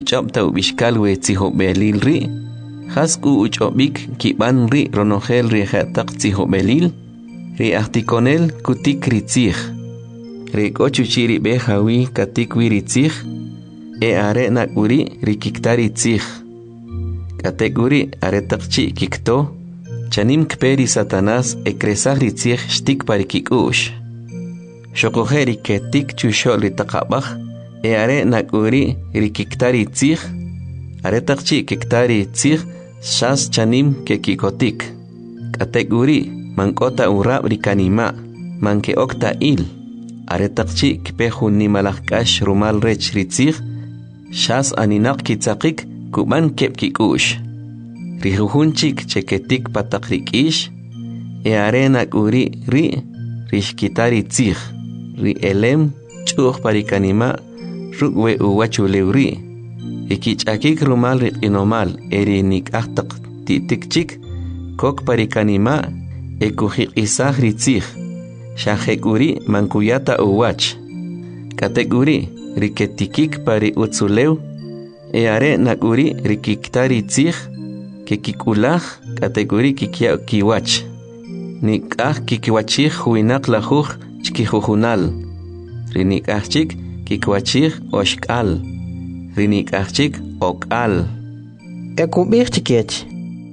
Chapta ubishkal we tsiho belil ri. Hasku uchobik kiban ri ronogel ri hatak tsiho belil. Ri artikonel kutik ritzich. Ri kochuchiri behawi katikwi ritzich. E are nakuri ri kiktari tzich. Kateguri are takchi kikto. Chanim kperi Satanás ekresah ritzich shtik parikikush. Shokojeri ketik chushol ritakabach. E are nakuri rikiktari tzich. Are takchi kiktari tzich. Shas chanim kekikotik. Kateguri mankota urab rikanima. Manke okta il. Are takchi kpehu nimalakash rumal rech ritzich. Shas aninak kitzakik kuban kepkikush. Rijuhunchik cheketik patakrikish. E are nakuri rishkitari tzich. Ri elem chuch parikanima. Rugwe uwachuleuri. Ikichakik rumal rikinomal. Eri nikachtak titikchik. Kok parikanima. Ekujik isah ritzich. Shahekuri mankuyata uwach. Kateguri riketikik pari utzuleu. E are nakuri rikiktari tzich. Kekikulah kateguri kikia kiwach. Nikah kikiwachich huinak lajuj chkijujunal. Rinikachik kikwachich oshkal. Rinikachik okal. Ekubich chikech.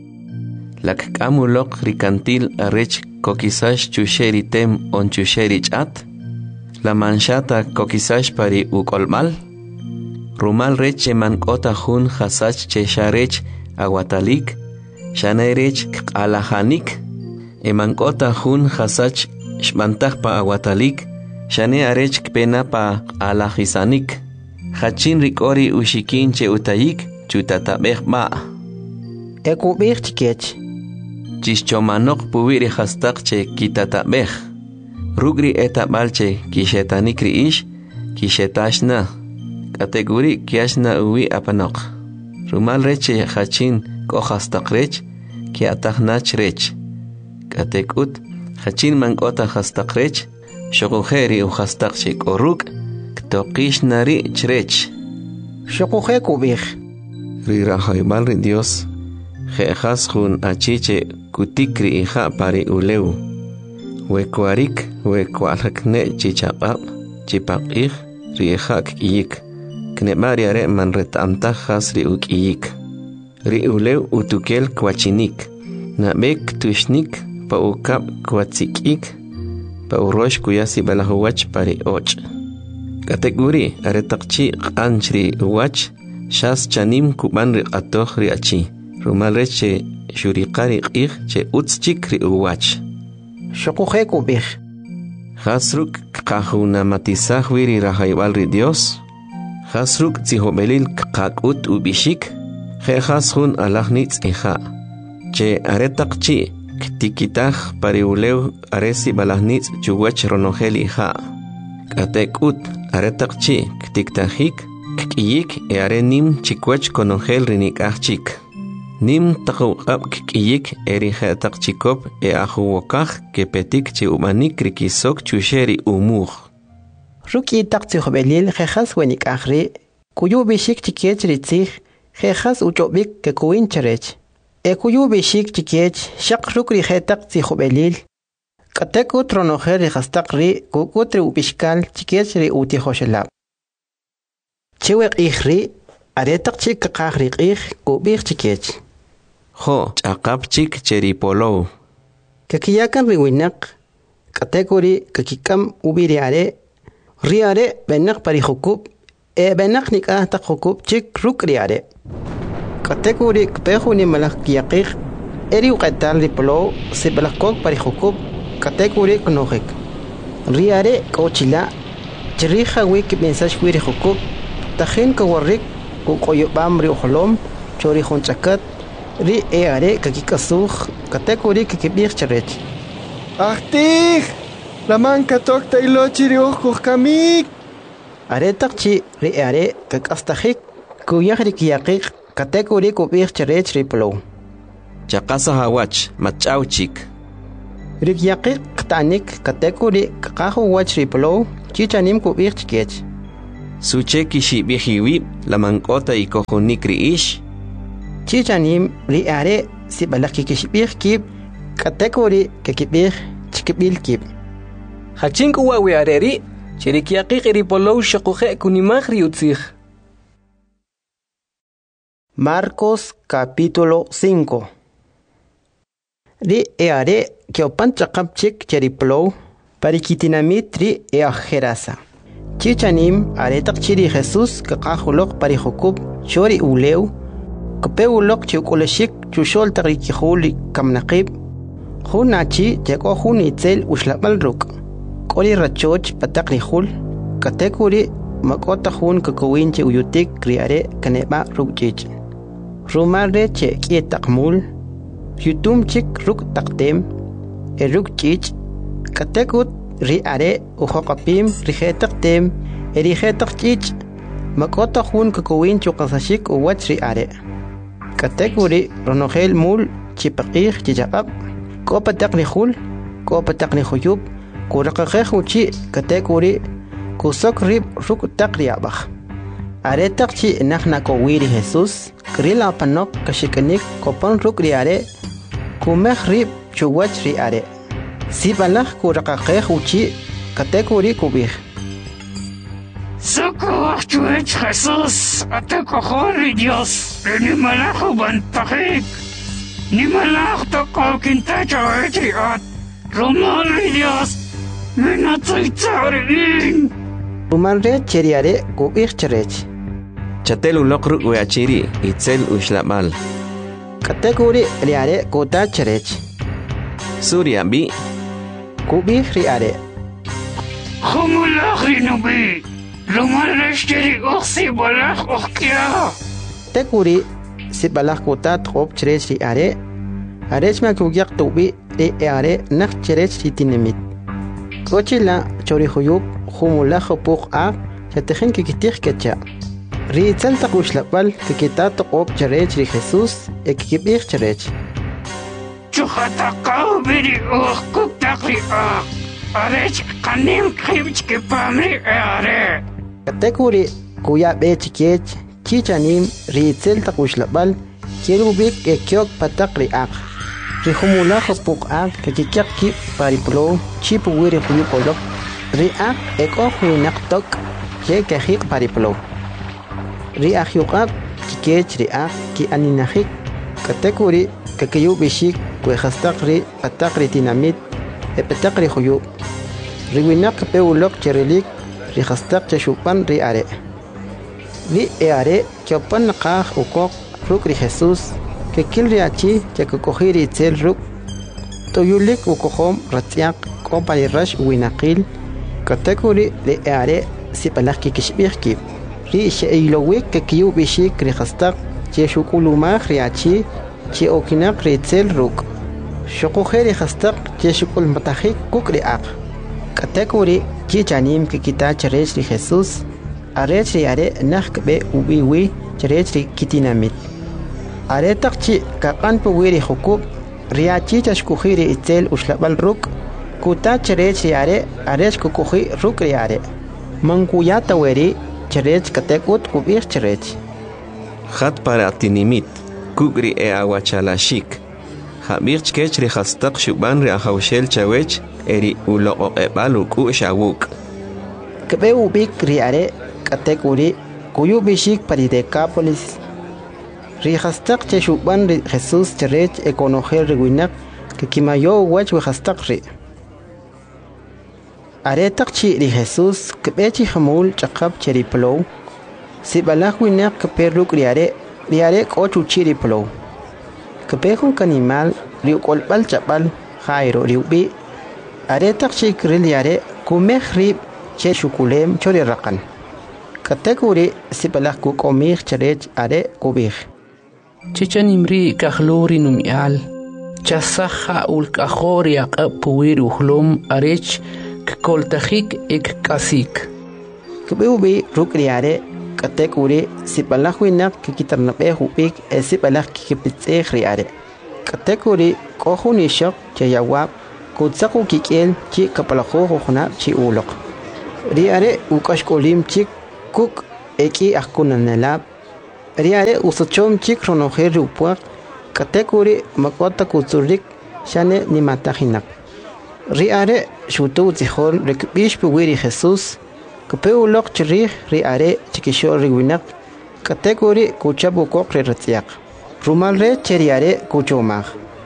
Lakkamulok rikantil arech kokisash chusheri tem on chusheri chat. La manchata kokisash pari ukolmal. Rumal reche mankota hun hasach chesharech aguatalik. Shanerech kalahanik. Emankota hun hasach shmantach pa aguatalik. Shane arech kpena pa alahisanik. Hachin rikori ushikin che utayik chutatabeh ma. Ekubich chikech. Chichomanok puwiri hastak che kitatabeh. Rugri etabal che kishetanik riish kishetashna. Kateguri kiashna uwi apanok. Rumal reche hachin kohastak rech kiatahnach rech. Katekut hachin mankota hastak rech. Shokujeri uhastak che koruk ktokishnari chrech. Shokuje kubich. Rirahoybal ri Dios. Jejas jun achiche kutikri hija pari uleu. Wekuarik wekualakne chichapap chipakih rihak iyik. Knebariare man retamtajas ri ukiyik. Ri uleu utukel kwachinik. Nabek tushnik pa ukap kwatsikik. Pa urosh kuyasi balahuwach pari och. Kateguri aretakchi qanchri uwach. Shas chanim kuban ri atoh ri achi. Rumal reche shurikari qih che utschik ri uwach. Shokuje kubich. Hasruk kahuna matisah wiri rahaybal ri Dios. Hasruk tzihobelil kakut ubishik. Jejas hun alahnitz iha. Che aretakchi ktikitah pariuleu aresi balahnitz chuwach ronogel iha. Katekut aretakchi ktiktahik kiyik e arenim chikwach konogel rinikachik. Nim takuqab kiyik eri hetakchikop e ahuwokaj kepetik chi umanik rikisok chusheri umur. Ruki taktzihobelil jejas wenik ahri. Kuyu bishik chikech ritzich. Jejas uchobik kekuin cherech. Kuyu bishik chikech shak rukri hetak tzihobelil. Katekut ronojer rihastak ri kukutri ubishkal chikech ri utihoshelab. Chiwek ihri aretak chik kakahri ih kubich chikech. Ho chakap chik cheripolo. Kakiyakan riwinak. Kategori kakikam ubiriare. Riare benak parihukub. Benak nikah tak hukub chik ruk riare. Kategori kpehu ni malak kiyakik. Eri uqatal ripolo si balakok parihukub. Kategori knohik. Riare kochila. Chiriha wik mensash wiri hukub. Tahin kawarik kukoyobam ri uholom. Chori honchakat. Ri eare kakikasuh. Kategori kikibir charech. Ahtih! Laman katok tailo chiriuh kuhkamik! Aretak chi ri eare kakastahik. Kuyahri kiyakik. Kategori kubir charech ripolo. Chakasa hawach machauchik. Rikyakik ktanik kategori kakahu wach ripolo. Chichanim kubir chikech. Suche kishibihiwi la mancota y cojunicri ish. Chichanim riare si balaki kishbih kib kategori kekibih chikbil kib. Hachinku wawi areri chirikiaqi qiripolow shaquje kunimagri utzig. Marcos capítulo 5. Ri eare kiopan chakapchik cheriplow parikitinamit ri eajerasa. Chichanim aretak chiri Jesús kakahulok parihukub chori uleu kapeulok chiukuleshik chushol tarikihuli kamnaqib hunachi teko hun itzel ushlabal ruk koli rachoch patakrihul katekuri makota hun kakowinche uyutik kriare kaneba rukchich rumare che kietakmul yutum chik ruk taktem eruk chich katekut riare uhokapim rihetaktem erihetak chich makota hun kakowinche kasashik uwach riare kategori ronogel mul chipaqih chichaqab kopa taqnihul kopa taqnihuyub kuraqaqehuchi kategori kusok rib ruk taqriabah aretak chi nahna kowiri Jesús krila panok kashikanik kopan ruk riare kumeh rib chuwach riare sibalah kuraqaqehuchi kategori kubih Socorro, Jesús, ate cojones, Dios, ni malajo bantajik, ni malajo tocó quintacho etriot, romol, Dios, menatzaitzarin. Rumanre cheriare kubih cherech. Chatel ulokru uachiri itzel ushlamal. Kategori riare kota cherech. Suria bi. Kubih riare. Humulach rinubi. Rumalashiri oxi balach okia. Tekuri si balach kota trop cherech riare. Arechma kugyak tubi riare nak cherech ritinemit. Kochila chorihuyub humulach puk a chatejen kikitih kecha. Riitzal taquxlapal kikita toqop cherech ri Jesús ekikibih cherech. Chuhataqaw biri kuktakri arech kanim khibch ke pamri are. Kategori kuya bechikech chichanim riitzal taquxlapal kirubik ekyok patakri ak. Rihumulach puk ak kikikyak ki pariplo chipu wiri huyupolok. Riak eko huinaktok ke kehik pariplo. Riak yukab kikech riak ki aninahik kategori kakayu bishik kuehastakri patakri tinamit patakri huyub. Riwinak peulok cherelik rihastak cheshupan riare. Ri eare kyopan nakah ukok ruk ri Jesús kekil riachi chekakohiri itzel ruk toyulik ukohom ratziak kompani rash winakil kategori ri eare sipalak kikishbihki. Ri sheilowik kekiyu bishik rihastak cheshukulumah riachi che okinak ritzel ruk. Shokuheri hastak cheshukul matahik kuk riak. Kategori chichanim kikita cherech ri Jesús arech riare nakbe ubiwi cherech ri kitinamit. Aretak chi kakan puwiri hukub riachi chashkuhiri itzel ushlabal ruk kuta cherech riare arech kukuhi ruk riare. Mankuyata weri cherech katekut kubir cherech. Hat para tinimit kugri awachalashik. Habirch kech ri hastak shuban ri ahawshel chawech eri ulo ebaluk ushawuk. Kebe ubik riare kategori kuyu bishik pari Decápolis. Ri hastak che shuban ri Jesús cherech ekonogel riwinak kikimayo wach we hastak ri. Aretak chi ri Jesús kebechi hamul chakab cheriplow. Si balak winak keperuk riare kochu chiriplow. Kepehun kanimal riukolpal chapal jairo riubi. Aretak chi kriliare kumeh rib che shukulem chori rakan. Kategori si balak kukomih cherech are kubih. Chichanimri kahlori numial. Chasaha ulkahori puwir uhlum arech koltajik ek kasik. Kebehubi rukriare kategori si balak winak kikitarnape hubik si balak kikipitse riare. Kategori kohunishok chayawab kutsaku kikiel chi kapalaho hona chi ulok. Riare ukashkolim chik hukuk eki ahkunanelab. Riare usochom chik ronojer rupuak. Katekuri makota kutsurik shane ni matajinak. Riare shutu zihol rekbish puwiri Jesus. Kapeulok chirih riare chikishol riwinak. Katekuri kuchabu kokre ratziak. Rumalre cheriare kuchomag.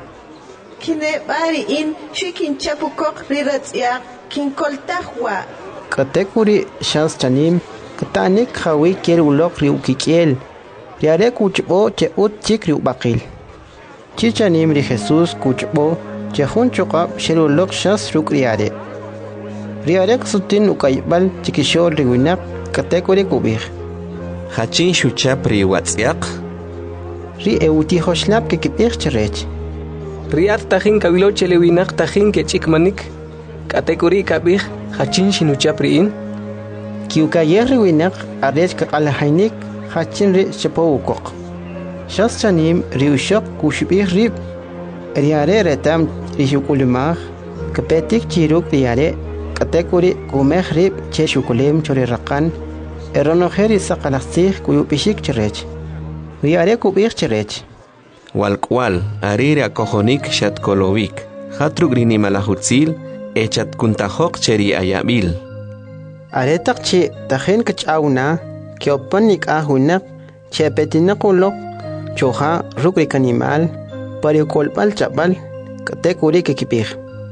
Kine bari in shikin chapu kokre ratziak kin koltahwa. Katekuri shans chanim. Katanik hawi kerulok riukikiel. Riare kuchbo che ut chik riubakil. Chichanim ri Jesus kuchbo che hun chokap sherulok shas ruk riare. Riare ksutin ukaybal chikishol riwinak katekuri kubih. Hachin shuchap ri watziak. Ri euti hoshlap ke kipih cherech. Riat tajin kabilo chelewinak tajin ke chikmanik. Katekuri kabih hachin shinuchap riin. Kiukayer riwinak arech kakalahainik hachin ri chepo ukok. Shas chanim riushok kushibih rib. Riare retam rishukulimah. Kapetik chiruk riare. Katekuri kumeh rib che shukulim chori rakan. Eronojeri sakalaksih kuyupishik cherech. Riare kubih cherech. Walkwal arire akojonik shatkolovik. Hatruk rinimalahutzil echat kuntajok cheri ayabil. Aretak che tajen kachawna kiopanik ahunak che petinakulok choha rukrik animal parikolpal chabal katekuri kikipih.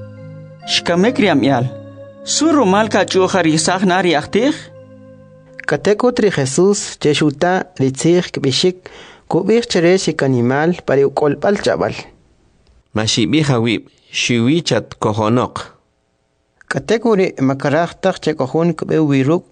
Shkamek riamyal. Suru malka choha risah nari aktih. Katekutri Jesus jeshuta ritzih kibishik kubih cherechik animal parikolpal chabal. Mashibi hawib shiwi chat kojonok. Katekuri makarachtak che kohun kubeu wiruk.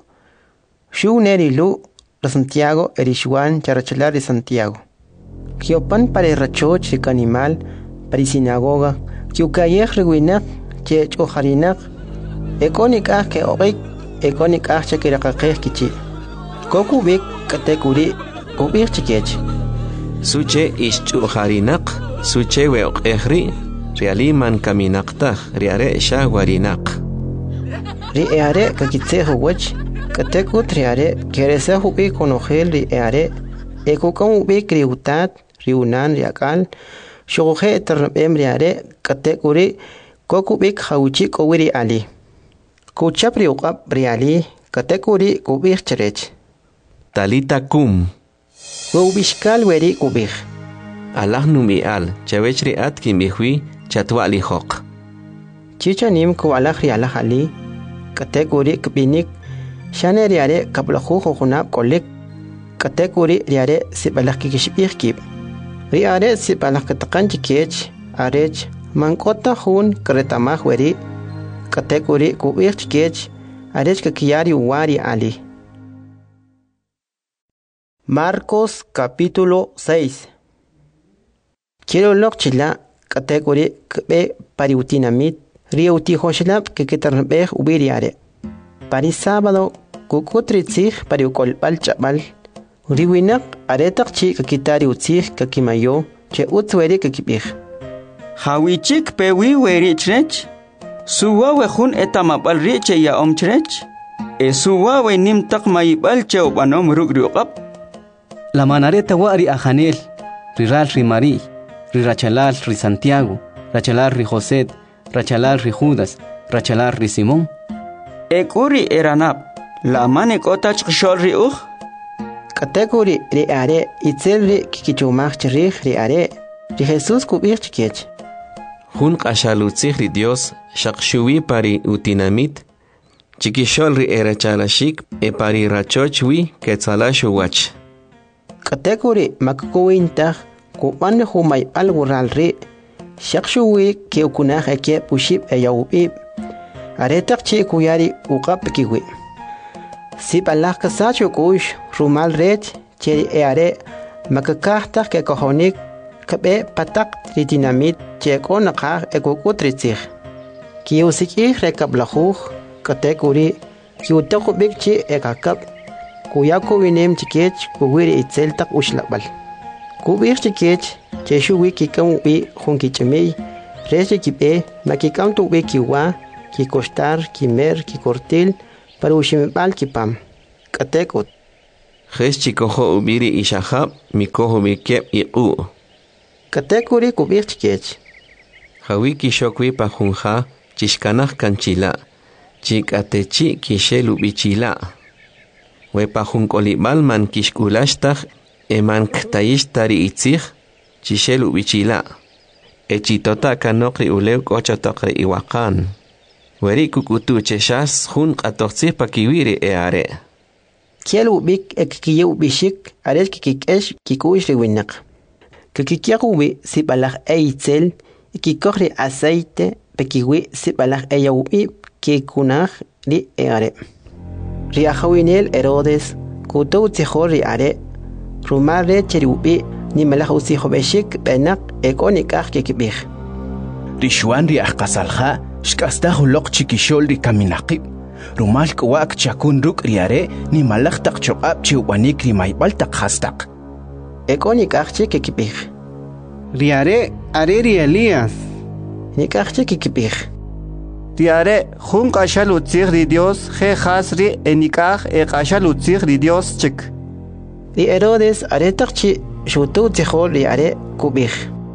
Shu nerilu la Santiago erishuan charachalar de Santiago. Kiopan para rachoch rik animal para sinagoga. Kiukayeh rewinak che chojarinak. Ekonik ah ke orik ekonik ah che kirakakeh kichi. Kokubik katekuri kubih chikech. Suche ischujarinak suche weok ehri realiman kaminakta riare shahwarinak. Riare kakitseho wach katekut riare keresehu bi konogel riare ekokamu bi kriutat riunan riakal shoge ternabem riare katekuri kokubik hauchi kowiri ali kuchap riuqab riali katekuri kubih cherech Talita kum Wubishkal weri kubih Allah numi al chawechri at kimbihui chatwali hok. Chichanim kualak rialak ali katekuri kbinik shane riare kablahu khunab kolik katekuri riare sibalak kishbih kib riare sibalak taqan chikech arech mankota hun kretamah weri katekuri kubih chikech arech kakiyari wari ali. Marcos capítulo 6. Quiero lokchila katekuri kbe pariutinamit riuti hoshlap que ketarnbeh ubiriare. Pari sábado kukutritzih pariukolpal chabal. Riwinak aretak chi kakitari utzih kakimayo che utzweri kakibih. Hawichik pewi weri chrech. Suwa wehun etamabal riche ya omchrech. Suwa we nimtak mayibal che obanom rugriuqap. La manareta wari a Janel, riral rimari, rirachalal ri Santiago, rachalal ri José, rachalal ri Judas, rachalal ri Simón. Ekuri eranab, la mane kotach kshol ri uj. Katekuri ri are itzel ri kikichumach cherih ri are ri Jesus kubih chikech. Hun qashalutzih ri Dios shakshuwi pari utinamit chikishol ri erachalashik e pari rachochwi ketzalashu wach. Katekuri makkuwintah kupan humay algural ri shakshuwi ke ukunah eke pushib e yawbib aretak chi kuyari uqap kiwi sip Allah kasachu kush rumal rech cheri e are makakahtak ke kohonik kabe patak ritinamit che konaqah e kukutritzih kiusikih rekablahuh katekuri kiutakubik chi e kakab Kuyaku winem chikech kuwiri itzel tak ushlabal. Kubir chikech cheshu wiki kam wi hunkichemei reche kipe makikam tu wi kiwa ki kostar ki mer ki kortil para ushimebal kipam. Katekot Jes chikojo ubiri ishahab mikojo bikep iqu. Katekuri kubir chikech. Hawiki shokwi pajunja chishkanaj kanchila. Chikatechi kishelu bichila. We pajunkolibal man kishkulastaj eman ktayishtari itzig chishelu bichila. Echitota kanokri ulew kochotokri iwakan. Weri kukutu cheshas jun qatoqtsij pakiwiri eare. Kielu bik ekikiyew bishik ares kikikesh kikuish riwinak. Kikikiyawi sibalaj eitzel kikokri aceite pekiwi sibalaj eyawib kikunaj ri eare. Riajawinel Herodes kutu tzijor ri are. Rumare cheriubi ni malaj usijo beshik benak ekonikaj kikibij. Rishuan ri ajqasalja shkastaj uloq chikishol ri kaminaqib. Rumal kwak chakun ruk riare ni malaj taq choqab chiwanik ri maybal taq hastaq. Ekonikaj kikibij. Riare are ri Elías. Nikaj kikibij. Riare jun qashal utzig ri Dios je khasri enikaj qashal utzig ri Dios chik. Ri Herodes are taqchi shutu tzijol ri are kubij.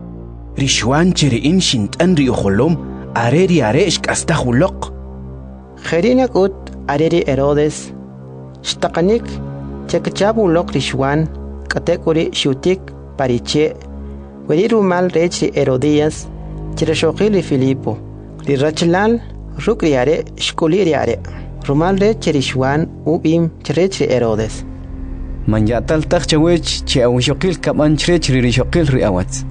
Rishuan cheriin shintan ri ujolom are riare shkastaj uloq. Jerinak ut areri Herodes. Shtakanik chekchabu lok rishwan katekuri shutik pariche. Weri rumal rech ri Herodías chereshokil ri Filipo. Ri rachlal ruk riare shkuli riare. Rumal rech rishwan ubim cherech ri Herodes. Man yatal tak chawech che awshokil kaman cherech ri rishokil ri awatz.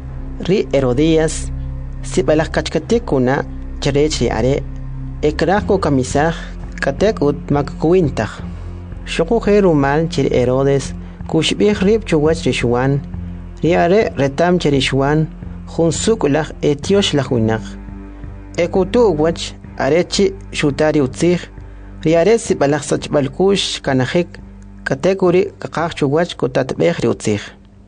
Ri Herodías sibalak kachkatikuna cherech ri are. Ekrako kamisaj katek ut makkuintaj. Shokuje rumal chir Herodes kushbih rib chuwach rishuan. Riare retam chirishuan jun sukulaj etiosh lajuinaj. Ekutu wach arechi shutari utzij. Riare sibalaj sachbalkush kanajik katekuri kakaj chuwach kutatbej ri utzij.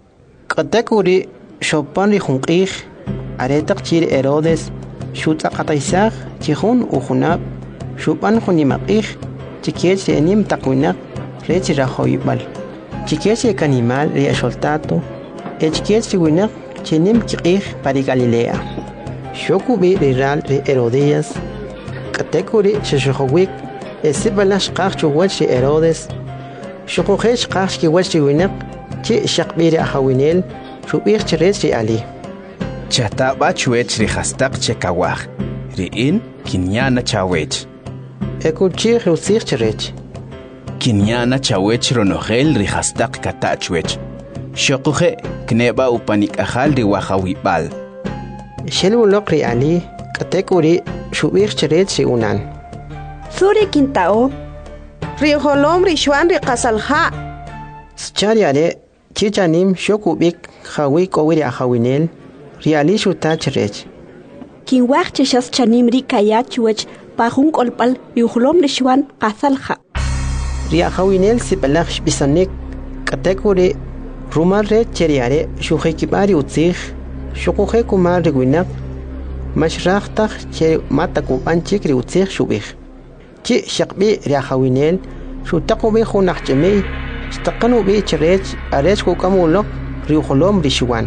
Katekuri shopan ri junqij aretak chir Herodes shutaqataysaj chijun ujunab shupan junimaqij chikiech enim takwinaq rech rajoybal chikiech kanimal ri axoltato chikiech winaq chinim kiqij pari Galilea shokubi ri ral ri Herodías katekuri sheshojowik esibalash qaj chuwach ri Herodes shokojesh qaj kiwach ri winaq chi shaqbi ri ajawinel shubij chirech ri ali Chataba chuech ri hastaq chekawaj. Riin kinyana chawech. Ekuchi rusir cherech. Kinyana chawech ronogel ri hastaq katachwech. Shokuje kneba upanik ajal ri wajawibal. Shelulok ri ali katekuri shubir cherech ri unan. Suri kintao. Ri holom ri shwan ri qasalja. Schariare chichanim shokubik jawi kowiri ajawinel. Riali shuta cherech. Kinwaj cheshas chanim ri kayachuech pajun kolpal yuhlom rishwan qasalja. Ri ajawinel sipalaj bisanik katekuri rumal re cheriare shujekibari utzij shukuje kumar riwinak mashrajtaj che matakuban chik ri utzij shubij. Chi shaqbi ri ajawinel shutaqubi junaj chemey shtaqanu bi cherech arech kukamulok ri uhlom rishwan.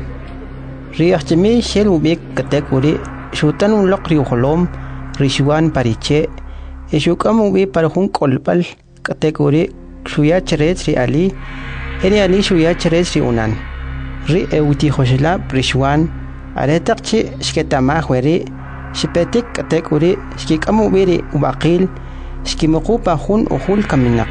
Riachemi shel ubik katekuri shutan un lok riuholom rishuan pariche eshukam ubi parjun kolpal katekuri shuya cherech ri ali eri ali shuya cherech ri unan ri euti hoshla rishuan aretaqchi shketama khweri shipetik katekuri shkikam ubi ri ubaqil shkimuqu pajun uhul kaminaq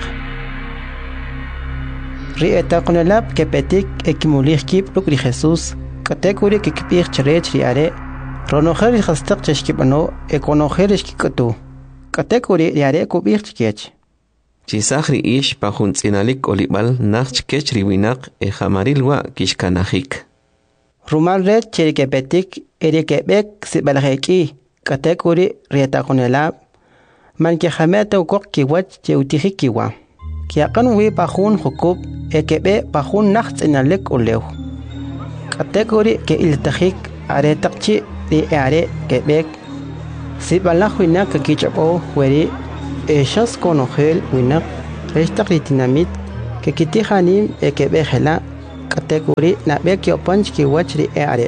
ri etaqnalab kepetik ekimulih kip luk ri Jesus katekuri kikipij cherech ri are ronojer hastaq cheshkibano ekonojer shkikutu katekuri ri are kubij chkech Chisaj ri ish pajun tzinalik olibal nach kech ri winaq jamarilwa kishkanajik. Rumal red cherikepetik erikebek sibalajeki katekuri ri etaqnalab man kehamete ukok kiwach cheutijik kiwa kiaqan wi pajun jukub ekebe pajun nach tzinalik ulew kategori ke iltajik are taqchi ri are kebek sibalaj winak kichabo weri eshas konojel winak reshtaq ri tinamit que kitijanim que bejela categoría na be que opanch que wachri are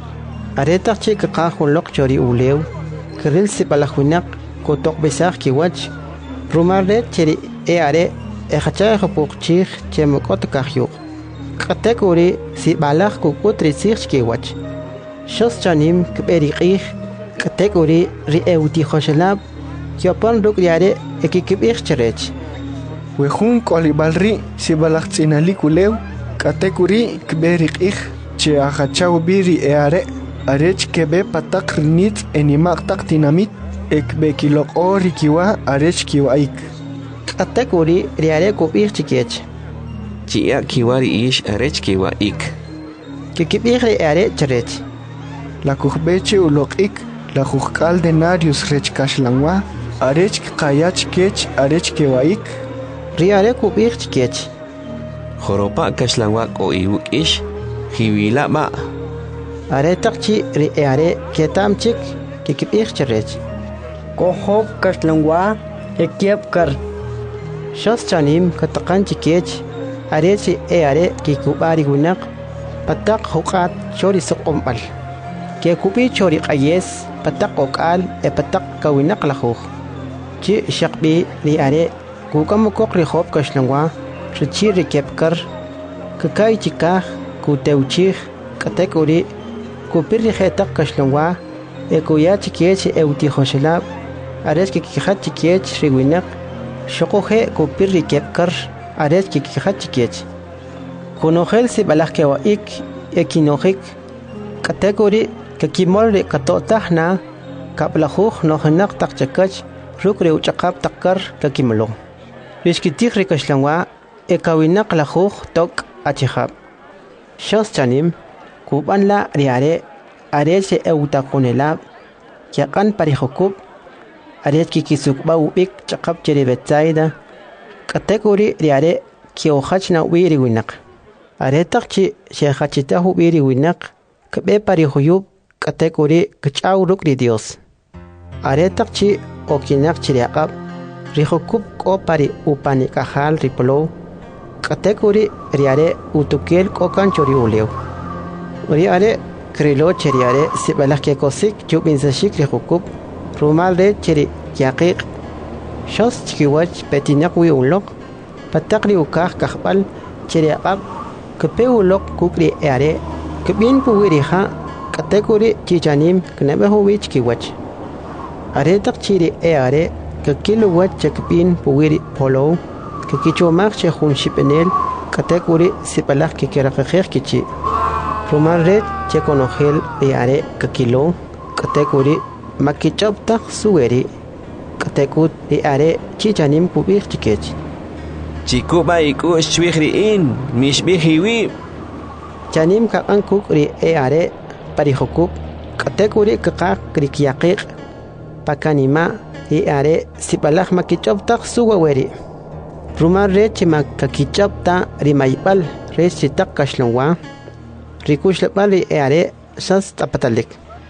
areta chi que qahulok chori uleu kril si balahunak ko tok besar que wach rumarre cheri are khacha khopuk chi chemokot kahyu categoría si balach ko kutri sich que wach shos chanim que beriqih categoría ri euti khoshlab que opan ruk yare ekikibich cherech wejun kolibalri si balachtinali kuleu categoría kberiqih che achachau biri eare arech kebe patak rinit enimak tak dinamit ekbe kilok ori kiwa arech kiwaik categoría riare kubich chikech chia kiwari ish arech kiwaik kikibich riare cherech la kuhbeche ulokik la kuhkal denarius rech kashlangwa arech kayach kech arech kiwaik riare kubich chikech Joropa kashlangwak o iwuk ish hiwila ba are takchi ri are ketam chik kikibich cherech kohop kashlangwa ekiep kar shos chanim katakan chikech are chi are kikubari gunak patak hukat chori sukumbal ke kubi chori qayes patak okal patak kawinak lahuk chi shakbi ri are kukamukok ri hop kashlangwa Richie Rikepkar, Kakai Chikah, Kuteuchich, Category, Kupiri Hetak Kashlangwa, Ekuya Chikiech Euti Hoshelab, Areski Kihat Chikiech Riwinak, Shokohe Kupiri Kepkar, Areski Kihat Chikiech. Kunogel si Balakkewa Ik, Ekinojik, Category, Kakimol Katotahna, Kaplahuch Nohenak Takchakach, Rukre Uchakap Takar, Kakimolo. Riskitik Rikashlangwa, Ekawinak lahuj tok achihab. Shos chanim, kuban la riare, areche eutakunelab, yakan parihokub, aret kikisukba ubik chakab cheribetzaida, category riare, kiohachna wiri winak. Aretakchi shehachitahu wiri winak, kbe parihuyub, category kchauruk di Dios. Aretakchi okinak chiriakab, rihokub ko pari upanikahal ripolo, category riare utukiel kokan chori uleu riare krilo cheriare sibalake kosik jubinzashik rihukub rumal re cheri yaqiq shos chikiwach petinak wi ulok patakri ukah kahbal cheri aqab kepe ulok kukri are kebin puwiriha category chichanim knebehu wich kiwach are tak chiri are kekilu wach chekpin puwiri polo Kikichomak che hun shipenel category sipalak kikerakher kichi Roman red che konogel riare kakilo category makichopta suweri category riare chichanim kubir chikech Chikuba iku shwihri in mishbihiwi Chanim kakan kuk riare parihokub category kakak krikiaqiq pakanima riare sipalak makichopta suweri Rumar reche makakichapta rimaipal reche takashlongwa rikushlepal eare sas tapatalik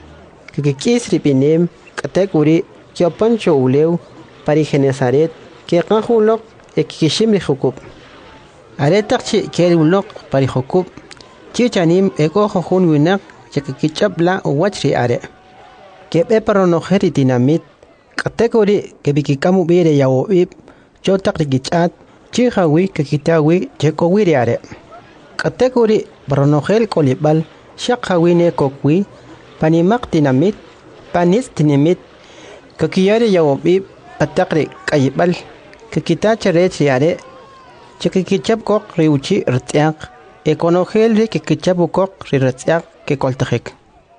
kikis ripinem category kyopancho uleu parigenesaret ke qahulok ekishim rihukub aretakchi kelulok parihukub chichanim eko khun winak chakichapla wachri are kebe paronojeri dinamit category kebikikamu bire yawib Chotak rigichat, chihawi kakitawi, chekowiriare. Category Bronogel kolibal, shakhawine kokwi, panimak dinamit, panis dinamit, kakiyari yawobi, patakri kayibal, kakitacha rechiare, chekikichap kok riuchi rtiak, ekonogel ri kikichapu kok rirtiak que koltajek.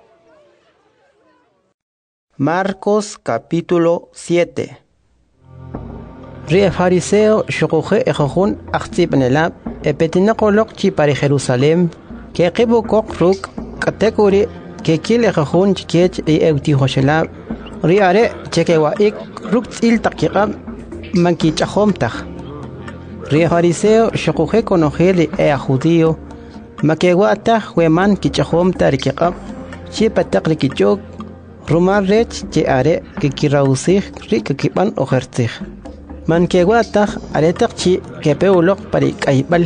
Marcos capítulo 7 Rie fariseo shokoje ejojun achtibnelab epetinaqolok chi para Jerusalem que qibu kok ruk category que kil ejojun chikech e euti hoshelab riare chekewa ik ruk il taqiqab manki chahom taj Rie fariseo shokoje konojeli e judío makewa taj weman kichahom tariqab chi pataqri kichok rumar rech che are que kirausig rik kiban ojertij man kewataj aretak chi kepeulok pari kaibal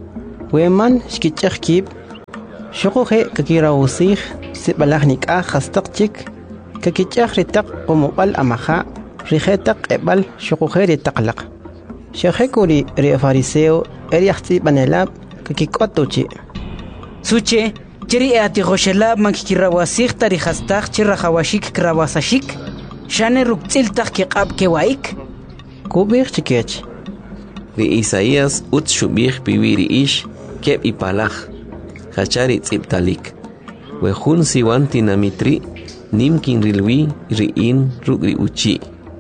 weman shkichak kib shokoje kakirawusij sibalajnik hastak chik kakichak ritak komopal amaja rijetak ebal shokoje ritaklak shekuri re fariseo eriachti banelab kakikotuchi suche chiri ati khoshelab mankirawasij tari hastak chirahawashik krawasashik shane ruktiltak kiqab kewaik kubir chikech de Isaías utshubih pibiri ish keb ipalaj hachari tziptalik wejun siwanti namitri nimkin rilwi riin rugri uchi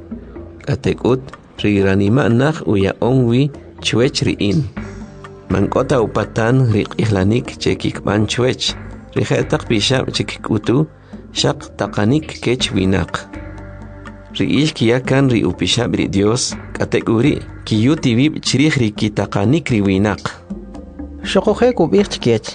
katekut riranima nach uya onwi chwech riin mankota upatan riqihlanik chekikban chwech rijetak pishab chekikutu shaq taqanik kech winak riish kiyakan ri upishab ri Dios kategori kiyuti vib chirih ri kitaqanik ri winak shokoje kubir chikech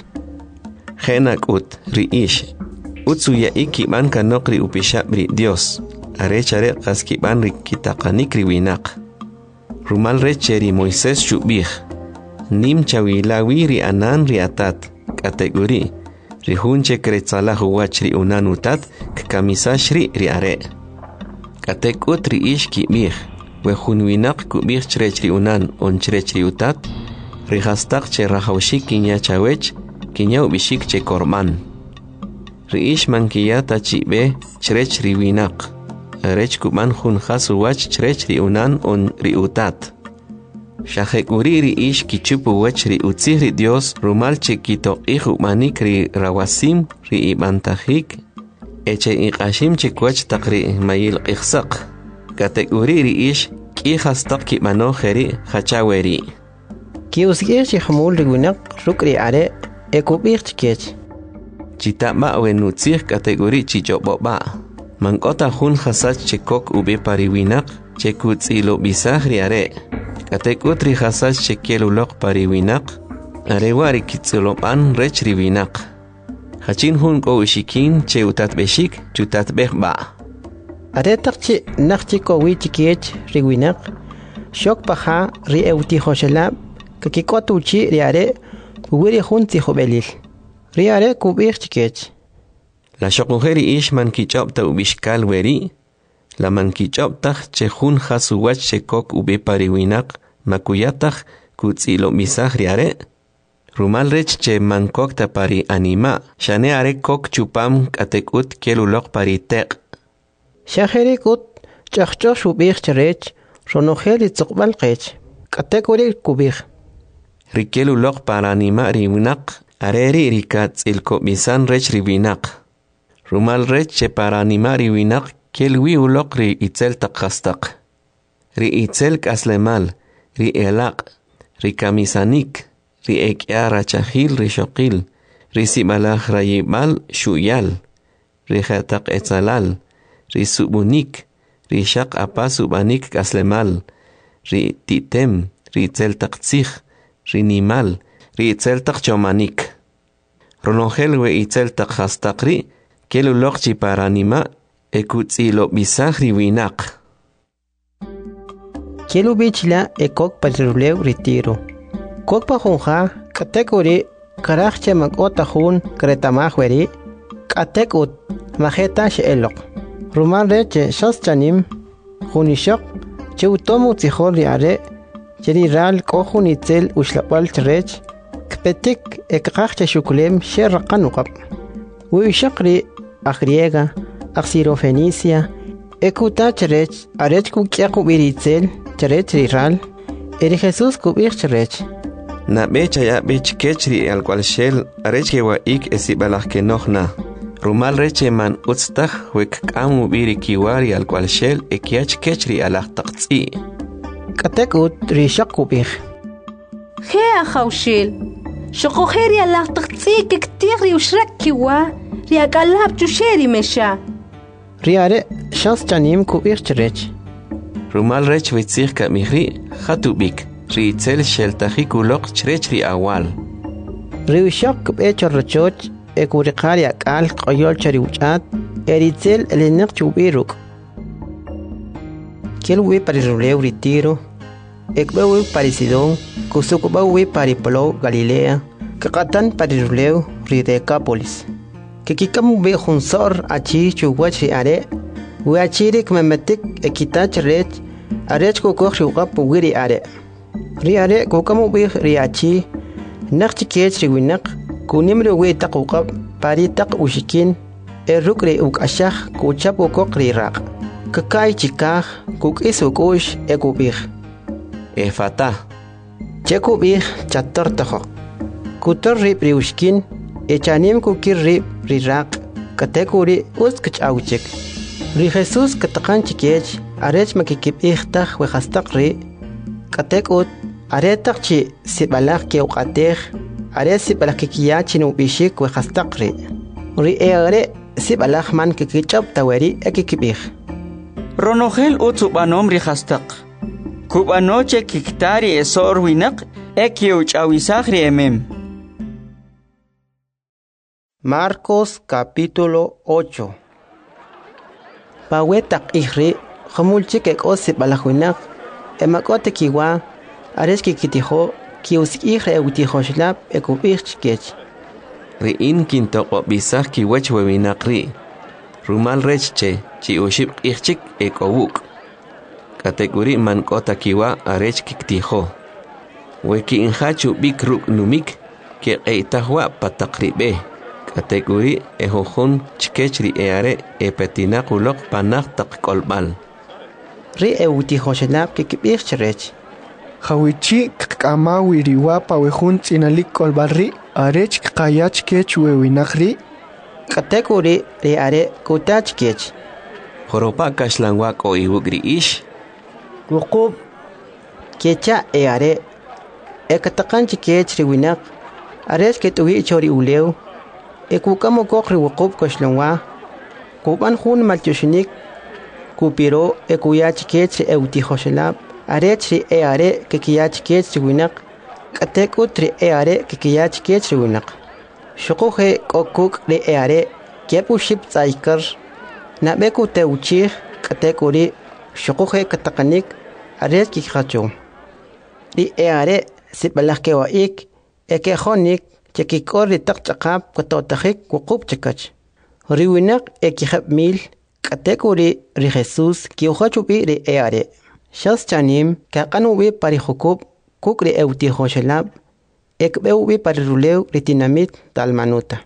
Henak ut riish utsuya ikiban kanok ri upishab ri Dios arechare qaskiban ri kitaqanik ri winak rumal recheri Moisés shubih nim chawilawi ri anan ri atat kategori ri hunche kretzala huwach ri unanutat kamisash ri are katekut riish kibih wejun winak kubih chrech ri unan on chrech ri utat ri hastak che rahawshik kinya chawech kinya ubishik che korban riish mankiyata chibe chrech ri winak arech kuban hun khasu wach chrech ri unan on ri utat shahekuri riish kichupu wach ri utzih ri Dios rumal che kito ihu manik ri rawasim ri ibantahik eche iqashim chikwach taqri mayil qixsaq kategori riish ki khastaq ki mano kheri khachaweri ki usgir chi khmul rigunak rukri are ekubir chikech chitama wenutzih kategori chichoboba mankota hun khasach chekok ube pariwinak chekutzilo bisahri are katekutri khasach chekelulok pariwinak are wari kitzuloban rechri winak Hachin hun ko ushikin che utat beshik chutat behba. Aretak chi nakchi ko wichikech riwinak shok paha ri euti hoshelab kakikotu chi riare wiri hun ti hobelil riare kubir chikech la shokujeri ishman kichop ta ubishkal weri la man kichop ta che hun hasuwach che kok ube pariwinak makuyatach kutzilo misah riare Rumal rech che mankok ta pari anima, shane are kok chupam katekut kelulok pari tek. Shaheri kut chachcho shubich cherech, ronojeli tzokbal kech, katekuri kubich. Rikelulok para anima riwinak, areri rikat ilko misan rech riwinak. Rumal rech che para anima riwinak, kelwi ulok ri itzel takhastak. Ri itzel kaslemal, ri elak, ri kamisanik. Ri ekya rachahil ri shokil, ri sibalach rayibal shuyal, ri khatak etzalal, ri subunik, ri shak apa subanik kaslemal, ri titem, ri tzel taktzich, ri nimal, ri tzel takchomanik. Ronogel we itzel takhastakri, kelulok chiparanima, ekutzilo bisach ri winak. Kelubichla ekok patrulew retiro. Kokpa junja katekuri karachche makota jun kretamajweri katekut majeta sheelok ruman reche shas chanim junishok cheutomu tzihor riare cheri ral kohun itzel ushlapal trech kpetik ekqachche shukulem sherqanuqab wishaqri agriega axirofenicia ekuta cherech arech kukyaqu biritzel cherech ral eri Jesus kubir cherech Na becha ya bech kechri al cual shell areche wa ik esibalach que nohna. Rumal reche man utstach wek kamu biri kiwari al cual shell ekiach kechri alach taqtzi. Katekut rishak kubich. He akhawshil. Shokoheri alach taqtzi kektigri ushrak kiwa riakalab chusheri mesha. Riare shas chanim kubich cherech. Rumal rech witzich ka mihri khatubik. Ritzel sheltahikulok chrechri awal. Riwishok echo rochoch ekurikaria kal qoyol chariuchat eritzel elinek chubiruk. Kelwi pariruleu ritiro ekbewi pari Sidón, kusukubawi pari Polo Galilea, kakatan pari Ruleu ri Decápolis. Kikikamu be junsor achi chuwach ri are, we achiri kmemetik ekitach rech, arech kukok riwqap wiri are. Ri are kukamu be ri achi, nakchikech ri winak, kunimri we takukap pari tak ushikin, erukri ukashah kuchap ukok ri raq. Kakay chikah kuk isukush ekubih. Efata. Chekubih chator taho. Kutor rip riushkin, echanim kukir rip riraq, katekuri uskach auchik. Ri Jesus katakan chikech, arech makikip ihtah wehastak ri, katekut, aretak chi sibalak keukateh, are sibalak kikiyachin ubishik wehastak ri. Ri eare sibalak man kikichap taweri ekikibih. Ronogel utsubanom ri hastak. Kubanoche kiktari esor winak ekiuch awisagri emem. Marcos capítulo 8. Pawetak ihri, hamulchik ek osip alahuinak, emakote kiwa, areski kitiho, kius ihre eutiho shlap ekubirchkech. Riin kintoko bisah kiwech wewinak ri. Rumal rechche, chi uship ihchik ekowuk. Kategori man kota kiwa arech kiktiho. Weki inhachu bikruk numik, ke eitahwa patakribe. Kategori ehohun chkechri eare epetinakulok panak tak kolbal. Ri euti hoshelap kikibirchrech. Hawichi kama wiriwa pawehun tsinalik kolbarri arech kayach kech wewinakri. Kategori ri are kutach kech. Horopa kashlangwak o iwugri ish. Wukub kecha eare ekatakan chikech ri winak arech ketuwi chori uleu. Ekukamo kokri wukub kashlangwa kuban hun malchushinik kupiro ekuyach kech euti hoshelap arech ri eare kikiyach kech ri winak katekut ri eare kikiyach kech ri winak. Shukuhe kokuk ri eare kepu ship tsaikar nabeku teuchih katekuri shukuhe katakanik arech kikhacho. Ri eare sibalak kewaik ekehonik chekikor ri takchakap katotahik wukub chakach. Ri winak ekihab mil katekuri ri Jesus kiuhachubi ri eare. Shas chanim kakanubi pari hukub kuk ri euti hoshelab ekbeubi pari ruleu ri tinamit talmanuta.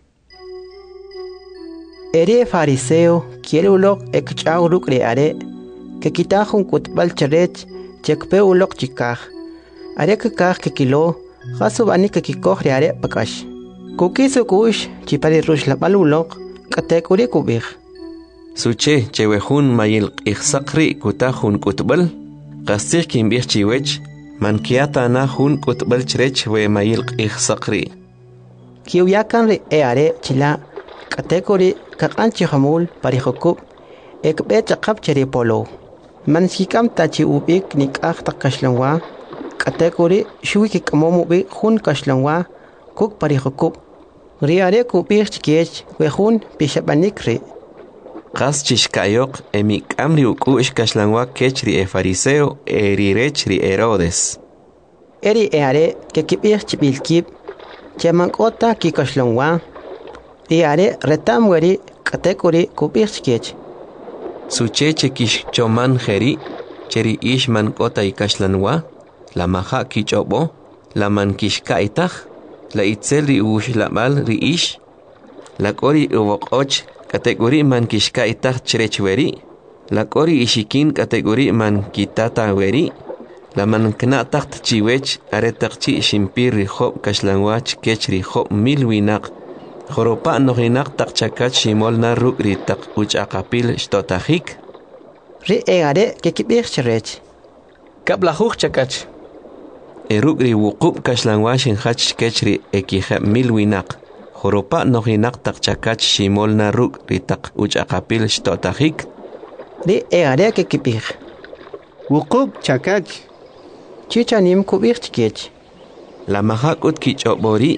Eri fariseo kielulok ekchau ruk ri are que kitahun kutbal charech chekpeulok chikaj. Are kakaj kekilo jasubani kekikoh ri are pakash. Kukisu kush chipari rush la balulok katekuri kubih. Suche chewehun mayil ihsakri kutahun kutbal qastir kimbih chiwech mankiata na hun kutbal chrech we mayil ihsakri. Kiuyakan ri eare chila katekuri kakanchi hamul parihokub ekbe chakap cheri polo. Mansikam tachi ubik nikah takashlanwa katekuri shuiki kamomu bi hun kashlanwa kuk parihokub. Riare kubih chikech we hun pishabanikri. Qas chishkayok emik amri ukush kashlanwa kechri e fariseo erirechri Herodes. Eri eare ke kibih chibilkib chemankota kikashlanwa. Riare retamweri katekuri kubih chikech. Suche chekish choman jeri cheri ishman kota ikashlanwa la maha kichobo la mankishka itah la itzel ri ush la bal ri ish la kori uwokoch kategori man kishka itah cherechweri la kori ishikin kategori man kitata weri la man kna taht chiwech aretakchi shimpir ri khob kashlanwach kech ri khob milwinak khoropa nohinak takchakat shimol na ruk ri tak uchaqapil shtotahik ri eare kekibir cherech kabla huk chakach eruk ri wuqub kashlanwashin hach kech ri ekihab milwinak Horopa nohinak takchakach shimol na ruk ritak uchaqapil shtotahik. Ri eare ke kipir. Wukub chakach. Chichanim kubir chikech. La mahakut kichobori.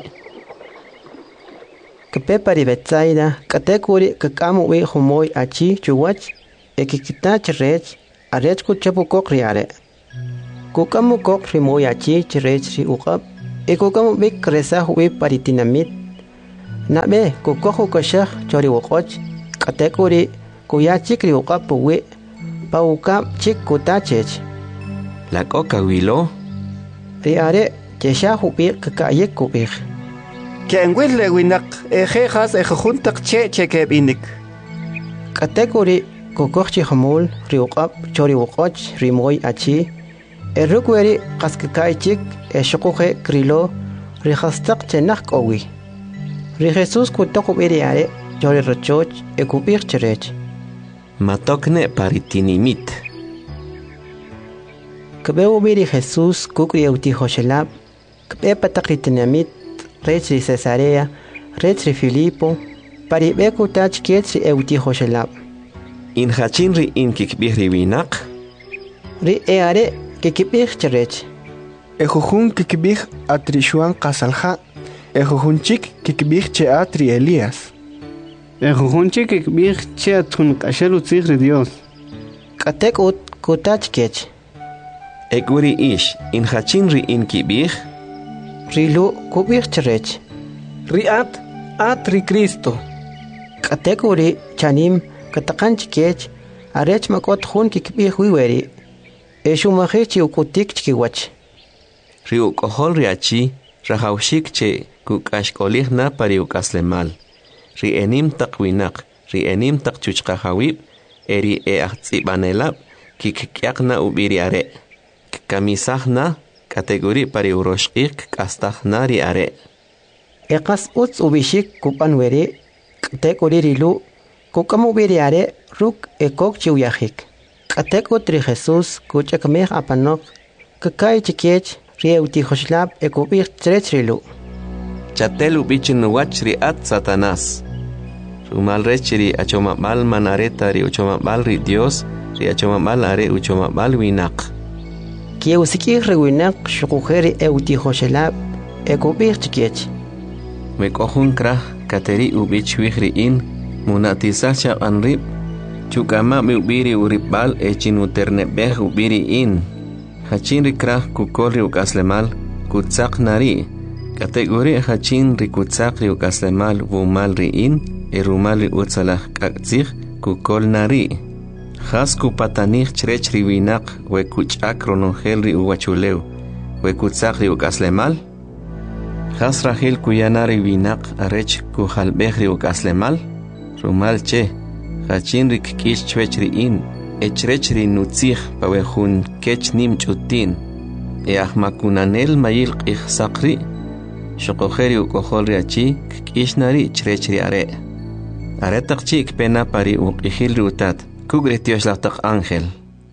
Kepepari betsaida katekuri kakamu we humoy achi chuwach ekikitach rech arech kuchapu kokriare. Kukamu kok rimoyachi chirech ri uqab. Kukamu bik resah wi paritinamit. Nabe kukohu kashah chori uqoch. Katekuri kuyachik ri uqab puwi. Paukab chik kutachech. La coca wilo. Riare chesha hubi kakayek kubik. Kenwil le winak ejejas ejuntak che kebinik. Katekuri kukochi hamul ri uqab chori uqoch rimoy achi. Erukweri qaskakaychik eshukuhe krilo rihastak chenach kowi. Ri Jesus kutokubiri are chori rochoch ekubik cherech. Matokne paritinimit. Kbe ubiri Jesus kukri euti Joshelab. Kbe patakritinamit rechri Cesarea, rechri Filipo, paribe kutach kietri euti Joshelab. In hachinri in kikbihri winak. Ri eare kikibih cherech. Ejujun kikbih atrishuan qasalha. Ejujunchik kikbih che atri Elías. Ejujunchik kikbih che atun qashelu tzigri Dios. Katek ut kutach kech. Eguri ish in hachinri in kibih. Rilu kubih cherech. Riat atri Cristo. Katekuri chanim katakanch kech arech makot hun kikbih wiweri. Eshumahichi ukutik chkiwach. Riu kohol riachi rahaushik che kukashkolih na pariukaslemal. Ri enim takwinak, ri enim takchuchkahawib, eri ahtzibanelab, kikkyakna ubiriare. Kamisahna kategori pariuroshik kastahna riare. Ekas uts ubishik kupanweri, kategori rilu, kukamubiriare ruk ekok chiuyahik. Katekut ri Jesus kuchakmeh apanok, kakay chikech rieuti Joshlab ekubir trechrilu. Chatelu bichinuwach ri at Satanás. Rumal rechri achomabal manareta ri uchomabal ri Dios, ri achomabal are uchomabal winak. Kieusiki rewinak shukujeri euti Joshlab ekubir chikech. Mekohun krah kateri ubichwihri in, munatisacha anrib, chukama mi ubiri uribal echinuternebeh ubiri in. Hachin rikrah kukol riukaslemal kutsak nari. Kategori hachin rikutsak riukaslemal wumal riin erumal riutsalah kaktzih kukol nari. Has kupatanich chrech riwinak wekuchak ronongel riuwachuleu wekutsak riukaslemal. Has rahil kuyana riwinak arech kuhalbeh riukaslemal. Rumal che hachin rikkish chwech riin echrechri nutzih pawehun kech nim chutin. Ahmakunanel mayil qihsaqri. Shokoheri ukohol riachi kishnari chrechri are. Aretak chik pena pari uqihil rutat. Kugretios latak ángel.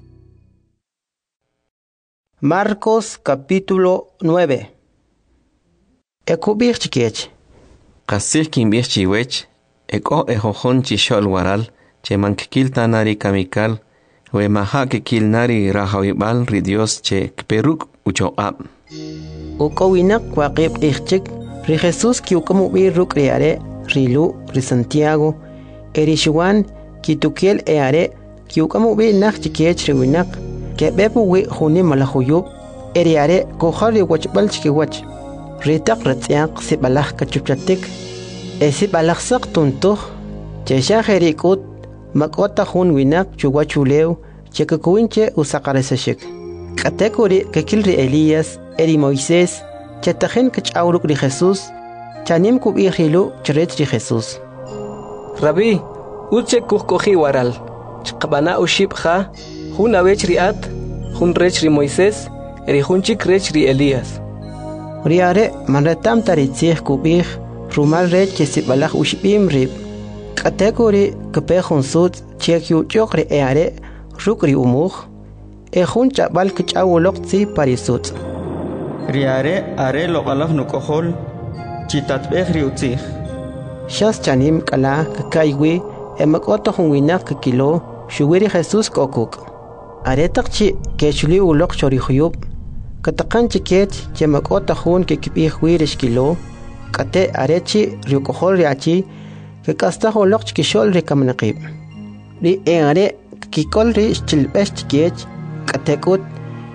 Marcos capítulo 9. Ekubir chikech. Qasih kimbih chiwech. Eko ejojon chishol waral. Chemankikil tanari kamikal. We maha kikil nari rahawibal ri Dios che kperuk uchoab. Ukowinak waqib ichchik ri Jesus kiukamu bi ruk riare rilu ri Santiago erishuan kitukiel eare kiukamu bi nak chikech riwinak kebepu wi huni malahuyub eriare kohari wachbal chikiwach ritak ratsiaq sibalah kachupchatik esibalah sak tuntuh chesha herikut makota hun winak chuwachulew chekakuinche usaqaresashik katekuri kekilri Elías eri Moisés chatajen kachawruk ri Jesus chanim kubihilu chret ri Jesus Rabbi uche kuhkohi waral chqabana ushibha hun awech riat hun rech ri Moisés eri hunchik rech ri Elías riare manretam taritzih kubih rumal rech chesibalach ushbim rib kategori kapehun sud chekyu chokre eare rukri umuj ehun chabal kachawolok tsi parisut riare are loqalaf nukohol chitatbeh riutzih shas chanim kala kakaywi emakoto hunwinak kilo shuwiri Jesus kokuk aretak chi kechuli ulok chorihuyub katakan chiket chemakoto hun kekipih wirish kilo kate arechi riukohol riachi kasta holok chkishol rikamnaqib ri eare kikol ri chilbesh chikech katekut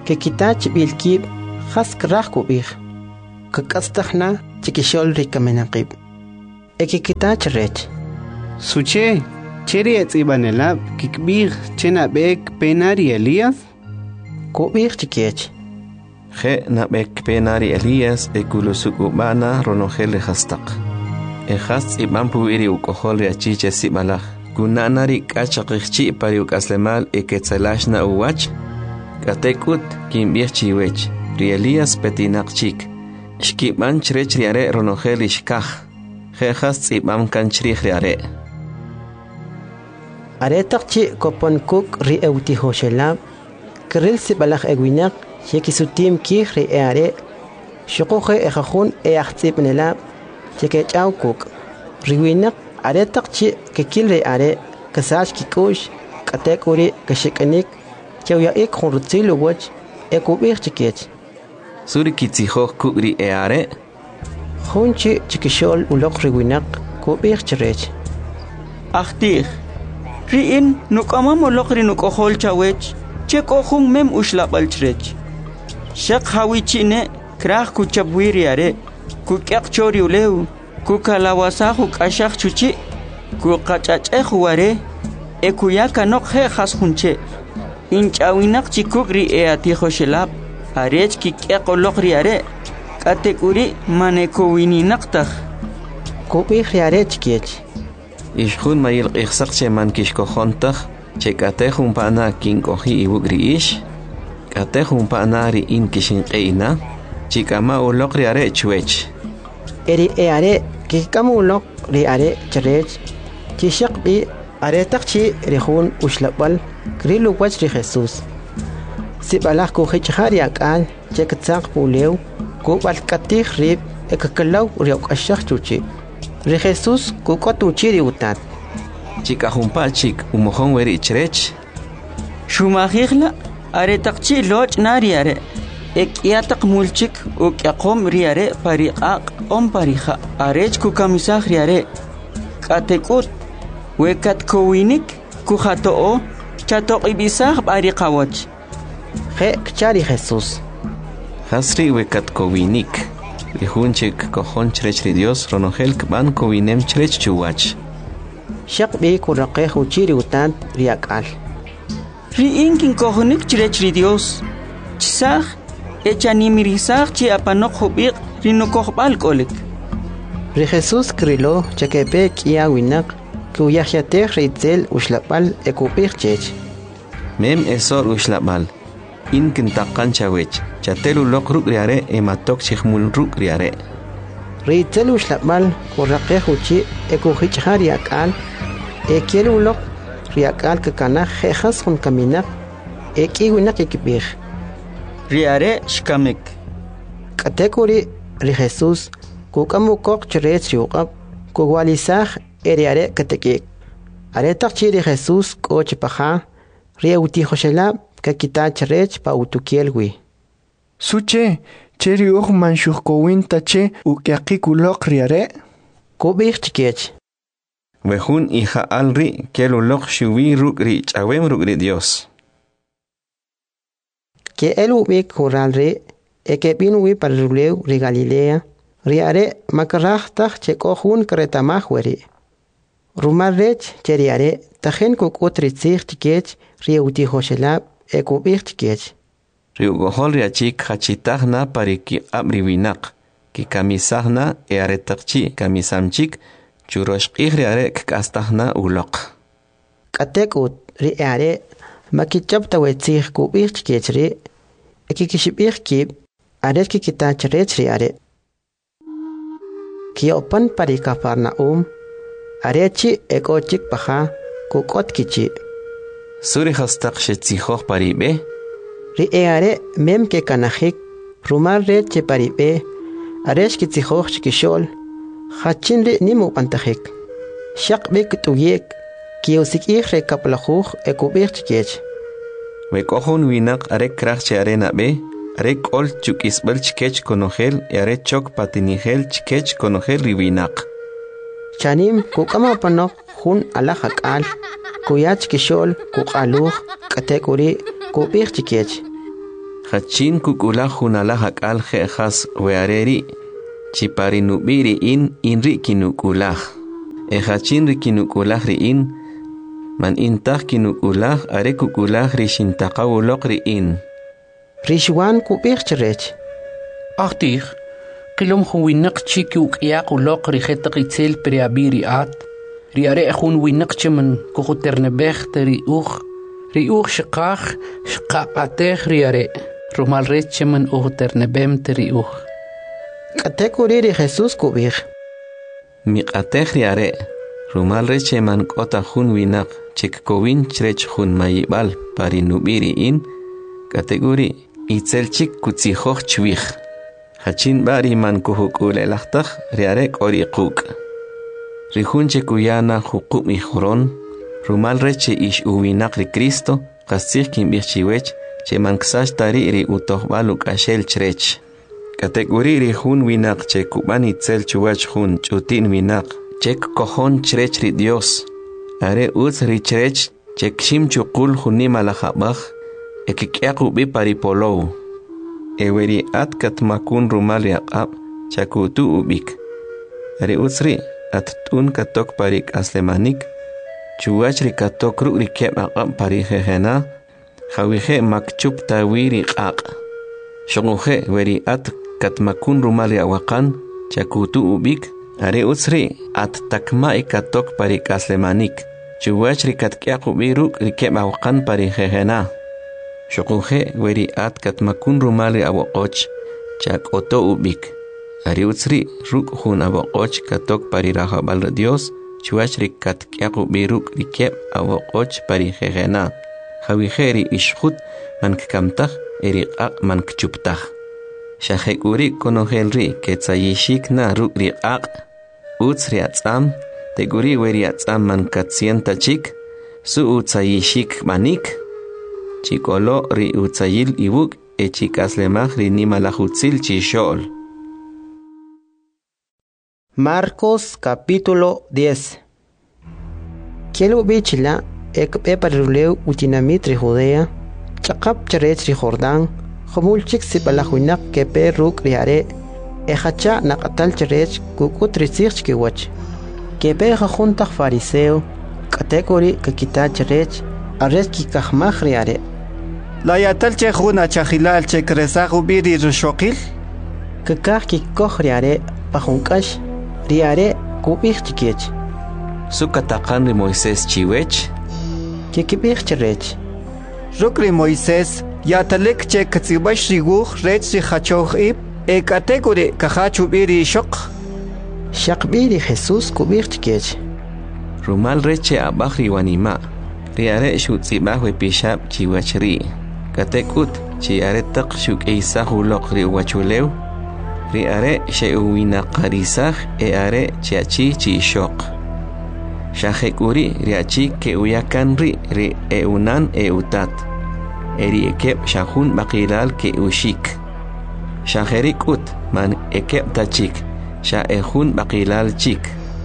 que kitach bilkib has krah kubih kakastahna chikishol rikamenaqib que kitach rech Suche, cheri etzibanelab kikbih chenabek penari Elías? Kubih chikech. Je nabek penari Elías ekulusukubana ronogel hastak. Ehas iban puiri ukohol riachiche sibalaj. Kunanari kachakikchi pari ukaslemal eketzelashna uwach. Katekut kimbih chiwech. Ri Elías petinakchik. Shkiban chrech riare ronogel ishkaj. Jejas ibam kanchri riare. Aretakchi kopon kuk ri euti hoshelab. Kril sibalaj ewinak. Shekisutim ki ri eare. Shukuhe ejajun eachtzibnelab. Chekechau kuk. Riwinak aretakchi kekil ri are. Kasach kikush. Katekuri kashikanik. Chawya ik hunrutzilu wach. Ekubir chikech. Suri kitzihoj kuk ri eare. Hunchi chikishol ulok riwinak. Kubir chirech. Achtih. Riin nukama molok ri nukohol chawech. Chekohun mem ushlabal chrech. Shak hawichine krah kuchabwiri are. Kukyak chori uleu. Kukalawasahu kashak chuchi. Kukachacheh ware. Ekuyaka nok he khashunche. Inchawinak chikukri eatihoshelab. Arech kikyak olokri are. Katekuri manekowini naktah. Kubih riare chikech. Ishjun mayil ikhsakche man kishkohontah. Chekatehun pana kinkohi iwugri ish. Katehun pana ri in kishinqeina. Chikama ulokri are chwech. Eri eare kikama ulok ri are chrech. Chishak bi are takchi rihun ushlabal. Krilu wach ri Jesus. Sibalaj kuhichhari akal. Chekatsak puleu. Kubal katih rib. Ekakalaw riok ashak chuchi. Ri Jesus kukotuchi ri utat. Chikahumpa chik umohon weri chrech. Shumahigla aretakchi loch nariare. Ekyatak mulchik ukyakom riare pariqaq om parija. Arech kukamisaj riare. Katekut wekat kowinik kuhatoo chatok ibisaj pariqawach. Je kchari Jesus. Hasri wekat kowinik. Rihunchik kohon chrech ri Dios ronogel kban kowinem chrech chuwach. Shak bi kuraqeh uchiri utan riakal. Riin kin kohonik chrech ri Dios. Chisaj echanimirisaj chi apanok hubiq rinukohbal kolik. Ri Jesus krilo chakepe kia winak kuyahyateh ritzel ushlapal ekupich chech. Mem esor ushlapal. In kintakan chawech. Chatelu lok ruk riare ematok chihmul ruk riare. Ritzel ushlapal kuraqeh uchi ekuhichha riakal. Ekielu lok riakal kakana jejas hun kaminak. Eki winak ekipich. Riare shkamek. Katekuri ri Jesus kukamukok chrech riuqab kuwalisaj eriare katekik. Aretakchi ri Jesus kochipaja rieuti hoshelab kakita chrech pa utukielwi. Suche, cheri uj manshukowin tache ukyakikulok riare. Kubich chikech. Wehun hija alri kelulok shuwi rukri chawem rukri Dios. Que el ubik huralri ekepinwi paruleu ri Galilea riare makarajtah chekohun kretamahweri. Rumarrech cheriare tajen kukutritzich chikech rieuti hoshelab ekubich chikech. Riugohol riachik hachitahna pariki abriwinak. Ki kamisahna earetakchi kamisamchik churoshqih riare kastahna ulok. Katekut riare makichab tawetzich kubich chikech ri ekikishibich kib aret kikitach rech riare. Kiopan parikafarnaum arechi ekochik paja kukot kichi. Suri hastak shetzihoh paribe. Riare mem ke kanajik rumar reche paribe aresh kitzihoh chikishol hachin ri nimu pantajik. Shak bek tuyek kiosik re kaplajuj ekubich chikech. Wekohun winak arek krachche arena be arek ol chukisbel chikech konogel arek chok patinigel chikech konogel riwinak. Chanim kukama panok hun alahakal kuyach kishol kukaluj katekuri kubich chikech. hachin kukula hunala hakal khas weareri chipari nubiri inri kinukulah hachin rikinukulah riin man intah kinukulah are kukulah rishintaqawulok riin rishwan kubir cherech Achtig qilom huwinak chiki uqyaq ulok rijetaq itzel preabiri at riare hun winak cheman kuhuternebech teri riuch shqaqateh riare rumal recheman uhuternebem teri katekuri ri Jesus kubir miqateh riare rumal recheman kota hun winak chik kowin chrech hun mayibal pari nubiri in kategori itzel chik kutsihoch chwich hachin bari man kuhukule lahtaq riare qori quk rihunche kuyana hukum ihron rumal reche ish uwinak ri Cristo qasih kimbichiwech che manksash tari ri utohbaluk ashel chrech kategori ri hun winak che kubani tzel chuwach hun chutin winak chek kohon chrech ri Dios are uz ri chrech chek shim chukul hunima lahabach ekikyaqu bi paripolow eweri at katmakun rumal yaqab chakutu ubik are uzri at tun katok parik aslemanik chuwachri katok ri keb aqab pari jehena jawihe makchup tawiri qaq shonguhe weri at katmakun rumal yawaqan chakutu ubik are uzri at takma katok parik aslemanik chuwachri katkyaqu biru ri keb aqan pari jehena shonguhe weri at katmakun rumal yawoqoch chakoto ubik Ariutsri ruk hun aboqoch katok pari rahabal Dios chuachri katkyaqu biruk rikeb aboqoch pari jejena jawiheri ishkhut man kkamtaj eriqaq man kchuptaj shajekuri konojelri ketzayishik na ruk riqaq utsri atzam teguri weri atzam man katsienta chik su utsayishik manik chikolo ri utsayil ibuk echikaslemaj ri nimalajutzil chishol Marcos capítulo 10. Kielu bichila ekpe pariruleu utinamitri Judea, chaqap charechri Jordán, jomulchik sipalajuinak kepe ruk riare, ejacha naqatal charech kukutri sichkiwach. Kepe jajuntaj fariseo, kategori kakita charech, arres kikajmaj riare. La yatal chejuna chajilal chekresaj ubiri rushokil? Kakaj kikoj riare, pajunkash, riare kubih chikech sukataqan ri Moisés chiwech kikibih chirech rukri Moisés yatalek che katsibash riguj rech ri hachoh ib e kategori kahachubiri shok shaqbiri Jesus kubih chikech rumal reche abaj ri wanima riare shutzibah we pishab chiwachri katekut chiare taq shuk eisahuloq ri wachulew riare sheuwina qarisaj are chiachi chishok shajekuri riachi ke uyakan ri eunan eutat eri ekeb shahun baqilal ke ushik shajerikut man ekeb tachik shaehun baqilal chik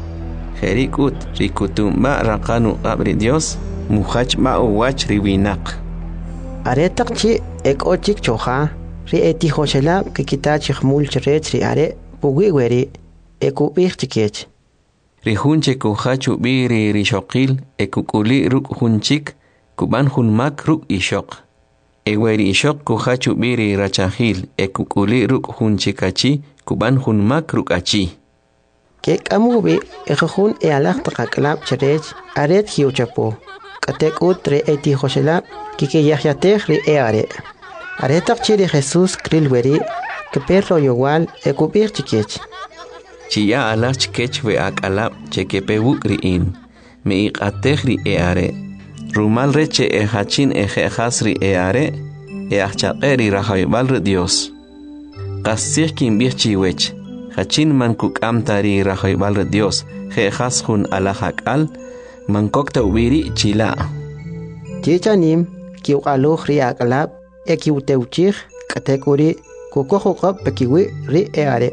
jerikut rikutumba raqanu qabri Dios muhach ma uwach riwinak are taqchi ekochik choja ri eti hoshela que kita chmul chrech ri are pugi weri ekubih chikech ri hunche ko hachu biri ri shoqil ekukuli ruk hunchik kuban hunmak ruk ishok eweri ishok ko hachu biri rachahil ekukuli ruk hunchikachi kuban hunmak ruk achi ke kamubi ehun e alaq taqaklab chrech aret hiuchapo katek utre eti hoshela que yahyateh ri are Aretak chiri Jesus krilweri que perro igual ekubir chikech. Chia alach chikech we akalab chekepe wukriin. Me iqatehri eare. Rumal reche hachin ejasri eare. Achaqeri rahaybal Dios. Qasih kimbir chiwech. Hachin man kukamtari rahaybal Dios. Jehashun alahakal. Man kokta ubiri chila. Chichanim kiuqaluj ri akalab. Ekiuteuchir kategori kukojoqab pekiwi ri eare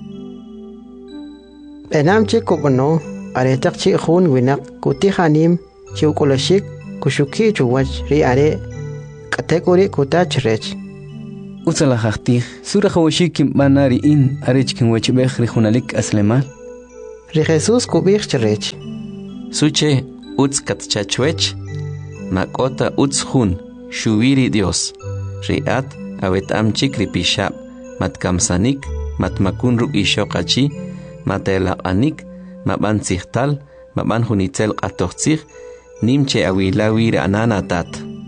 enamche kokono aretakchi khun winak kutihanim chiukolashik kushuki chuwach ri are kategori kutachrech Utsala jaqtij, sura jawashikim banari in arech kin wechbej ri junalik aslemal. Ri Jesús kubij cherech. Suche uts katchachwech, makota uts jun, shubiri Dios. Riat awetam chikri pishab, matkamsanik, matmakun ruk ishokachi, matelaqanik, maban zihtal, maban junitzel qatochzih, nimche awilawir ananatat.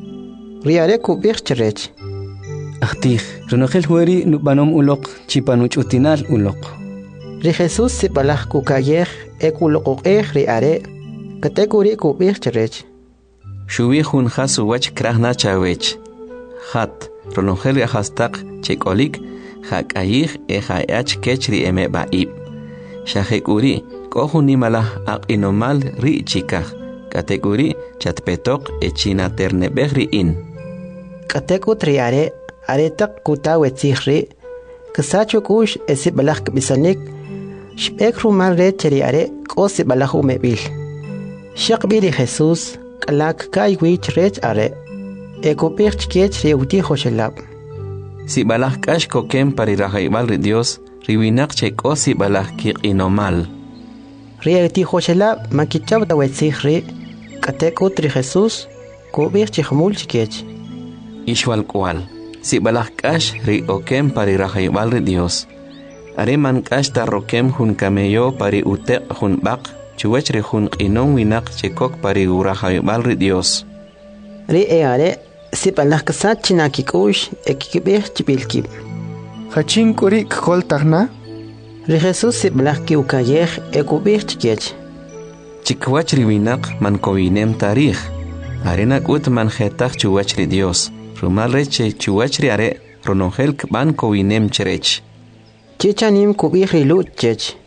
Riare kubij cherech. Ahtij, renojel hueri nubanom ulok, chipanuch utinal ulok. Ri Jesús sibalaj kukayej, ekulokokej riare, katekuri kubij cherech. Shubi jun jasu wach krahna chawech. Hat, renojel yahastak chekolik, hakayij ehayach kechri eme baib. Shahekuri, kohun nimalah aqinomal ri chikaj, katekuri chatpetok echina ternebej ri in. Katekut riare, aretak kutawetzichri, kasachukush esibalaj kbisanik, shbek rumal re cheriare, kosibalaj umebil. Shakbiri Jesús, kalak kaiwich rech are, ekupich kech riuti joshelab. Si balaj kash kokem parirajaival ri Dios, riwinak cheko si balaj kiqinomal. Riuti joshelab makichab dawetzichri, katekut ri Jesús, kubich chihmul chikech. Ishwal kual. Si balaj kash ri okem parirajaival ri Dios. Are man kash ta rokem jun kameyo pari utek jun bak, chuwech ri jun qinon winak chekok pari urajaival ri Dios. Ri eare, si balaj kasat chinakikush, ekikibich chibilkib. Hachin kuri kol tagna? Ri Jesús si balaj kiukayej, ekubich chikech. Chikwach ri winak man kowinem tarij. Arenak ut man jetach chuwech ri Dios. Rumal reche chuwachri are ronongel kban kowinem cherech. Chichanim kubij rilut chech.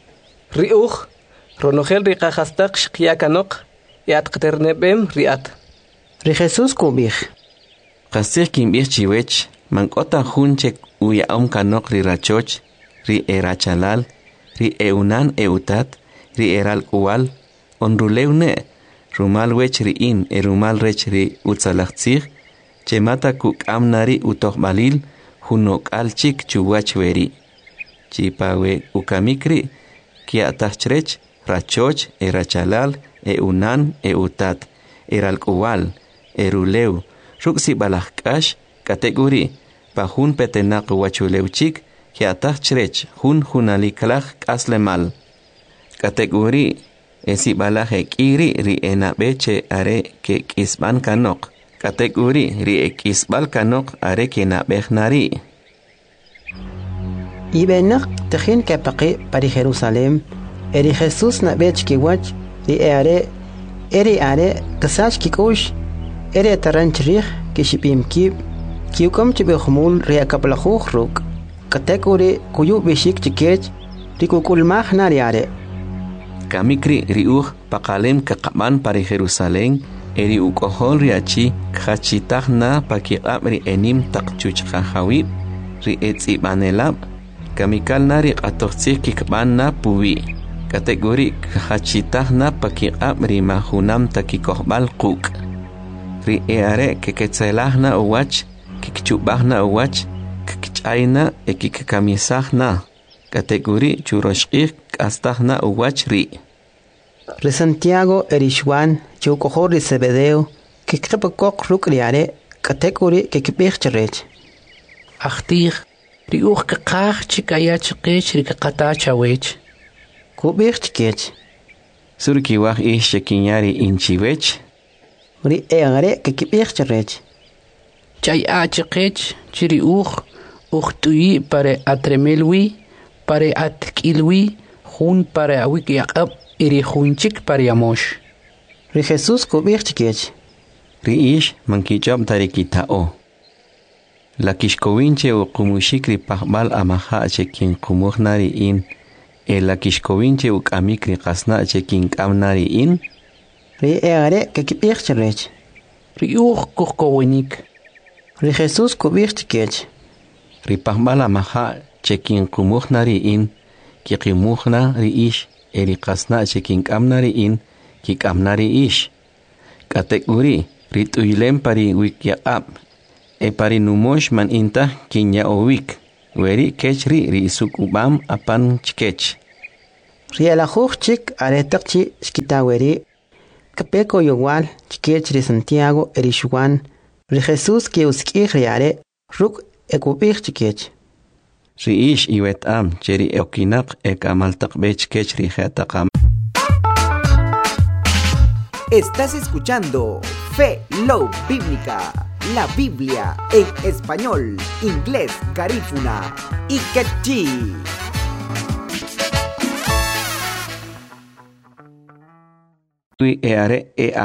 Riuj, ronongel rikajastak shkiakanok, yat qternebem riat. Ri Jesús kubij. Qasir kimbij chiwech, mankota junchek uyaom kanok ri rachoch, ri erachalal, ri eunan eutat, ri eral kual, onruleune, rumal wech ri in, rumal rech ri utzalachtzig, Chemata kuk amnari utok balil, hunok alchik chuwachweri. Chipawe ukamikri, kia tachrech, rachoch, erachalal, unan, utat, eralkuwal, eruleu, ruksi balakash, kategori, pahun petenak wachuleuchik, kia tachrech, hunalikalach kaslemal. Kategori, esi balajek iri ri enabeche are ke kisban kanok. Kategori ri ekisbal kanok are kena behnari. Ibenak tejin kapaqi pari Jerusalem, eri Jesús na bech kiwach, ri eri are kasach kikush, eri taranchrig kishipim kib, kiukom chibehmul ri akaplajuj ruk. Kategori kuyu bishik chikech, ri kukulmaj nari are. Kamikri riuj pakalem kakaban pari Jerusalem, eri ukohol riachi kachitag na pakiqab ri enim takchuchqahawib ri etzibanelab kamikal na ri qatoqtzig kikban na puwi kategori kachitag na pakiqab ri mahunam takikohbal quk ri eare keketzelah na uwach kikchubah na uwach kikchayna ekikamisah na kategori churoshqig kastah na uwach ri Ri Santiago erishwan chukohor ri Zebedeo kikqipakok rukriare kategori kikibich cherech. Ahtij, ri uj kaqaj chikaya chikech ri kaqatachawech. Kubich chikech. Surkiwaj shekinyari inchiwech. Ri eare kikibich cherech. Chay chikech chiri uj tuyi pare atremelwi, pare atkilwi, jun pare awik yaqab. Iri junchik pariamosh. Ri Jesús kubich chikech. Ri ish mankichab tarikitao. La kishkowinche u kumushik ri pahbal amaha chekin kumuh nari in. La kishkowinche u kamik ri kasna chekin kam nari in. Ri eare kikibich cherech. Ri uj kuhkowinik. Ri Jesús kubich chikech. Ri pahbal amaha chekin kumuh nari in. Kikimuhna ri ish. Eri kasna chekin kamnari in, ki kamnari ish. Kategori, rituyilem pari wikyaqab. E pari numosh man inta kinya owik. Weri kech ri isuk ubam apan chikech. Riela chik aretakchi skitaweri. Kapeko yowal chikech ri Santiago erishuan. Ri Jesus que uski riare ruk ekupich chikech. Riish iwet cheri okinak amaltak bech kech ri hetakam. Estás escuchando Fe Love Bíblica, la Biblia en español, inglés, garífuna y quechí. Tui eare